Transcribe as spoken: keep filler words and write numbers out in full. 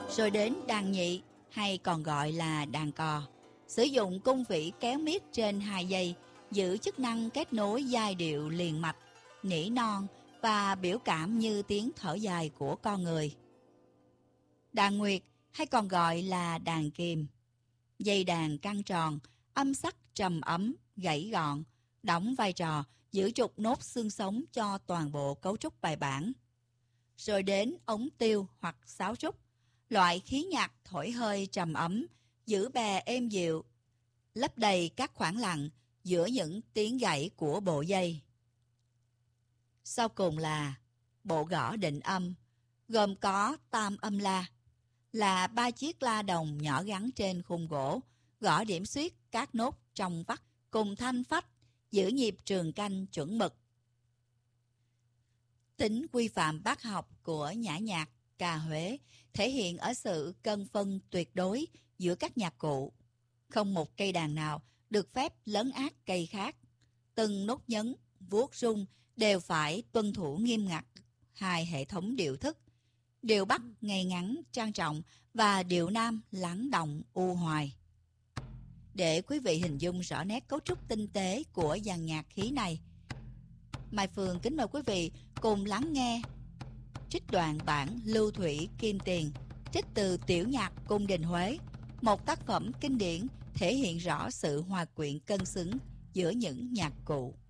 Rồi đến đàn nhị hay còn gọi là đàn cò, sử dụng cung vĩ kéo miết trên hai dây, giữ chức năng kết nối giai điệu liền mạch, nỉ non và biểu cảm như tiếng thở dài của con người. Đàn nguyệt hay còn gọi là đàn kìm, dây đàn căng tròn, âm sắc trầm ấm, gãy gọn, đóng vai trò giữ trục nốt xương sống cho toàn bộ cấu trúc bài bản. Rồi đến ống tiêu hoặc sáo trúc, loại khí nhạc thổi hơi trầm ấm, giữ bè êm dịu, lấp đầy các khoảng lặng giữa những tiếng gãy của bộ dây. Sau cùng là bộ gõ định âm, gồm có tam âm la, là ba chiếc la đồng nhỏ gắn trên khung gỗ, gõ điểm xuyết các nốt trong vắt cùng thanh phách, giữ nhịp trường canh chuẩn mực. Tính quy phạm bác học của nhã nhạc ca Huế thể hiện ở sự cân phân tuyệt đối giữa các nhạc cụ. Không một cây đàn nào được phép lấn át cây khác. Từng nốt nhấn, vuốt rung đều phải tuân thủ nghiêm ngặt hai hệ thống điệu thức. Điệu Bắc ngay ngắn, trang trọng và điệu Nam lắng động, u hoài. Để quý vị hình dung rõ nét cấu trúc tinh tế của dàn nhạc khí này, Mai Phương kính mời quý vị cùng lắng nghe trích đoạn bản Lưu Thủy Kim Tiền, trích từ Tiểu nhạc Cung đình Huế, một tác phẩm kinh điển thể hiện rõ sự hòa quyện cân xứng giữa những nhạc cụ.